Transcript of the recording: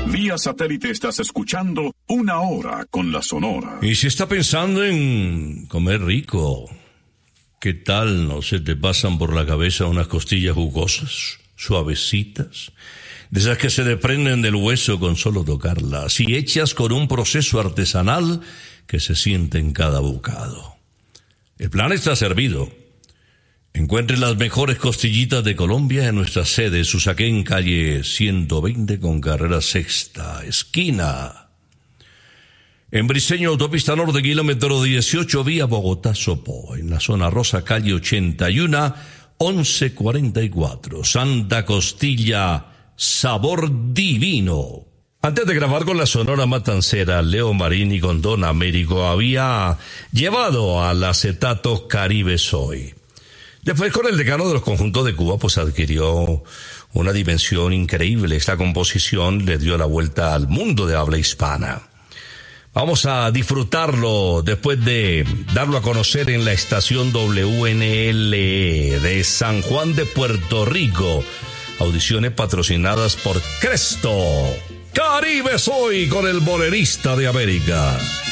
Vía satélite estás escuchando Una Hora con la Sonora. Y si está pensando en comer rico, ¿qué tal no se te pasan por la cabeza unas costillas jugosas, suavecitas, de esas que se desprenden del hueso con solo tocarlas y hechas con un proceso artesanal que se siente en cada bocado? El plan está servido. Encuentre las mejores costillitas de Colombia en nuestra sede, Susaquén, calle 120 con carrera sexta, esquina. En Briceño, autopista norte, kilómetro 18, vía Bogotá-Sopó. En la zona rosa, calle 81, 1144. Santa Costilla, sabor divino. Antes de grabar con la Sonora Matancera, Leo Marini con Don Américo había llevado al acetato Caribe Soy. Después, con el decano de los conjuntos de Cuba, pues adquirió una dimensión increíble. Esta composición le dio la vuelta al mundo de habla hispana. Vamos a disfrutarlo después de darlo a conocer en la estación WNLE de San Juan de Puerto Rico. Audiciones patrocinadas por Cresto. Caribe Soy con el bolerista de América.